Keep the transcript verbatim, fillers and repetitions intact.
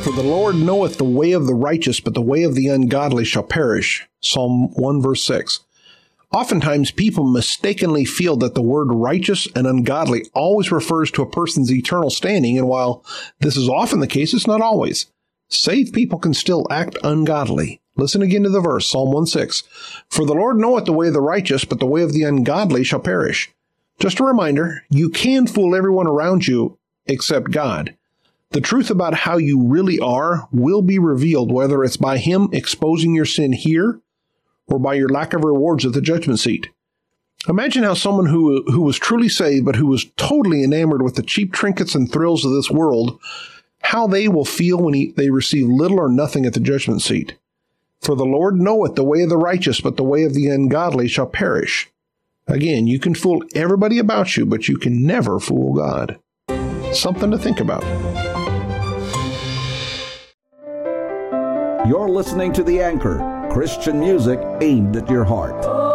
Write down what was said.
For the Lord knoweth the way of the righteous, but the way of the ungodly shall perish. Psalm one, verse six. Oftentimes, people mistakenly feel that the word righteous and ungodly always refers to a person's eternal standing, and while this is often the case, it's not always. Saved people can still act ungodly. Listen again to the verse, Psalm one six. For the Lord knoweth the way of the righteous, but the way of the ungodly shall perish. Just a reminder, you can fool everyone around you except God. The truth about how you really are will be revealed, whether it's by Him exposing your sin here or by your lack of rewards at the judgment seat. Imagine how someone who, who was truly saved, but who was totally enamored with the cheap trinkets and thrills of this world, how they will feel when he, they receive little or nothing at the judgment seat. For the Lord knoweth the way of the righteous, but the way of the ungodly shall perish. Again, you can fool everybody about you, but you can never fool God. Something to think about. You're listening to The Anchor, Christian music aimed at your heart.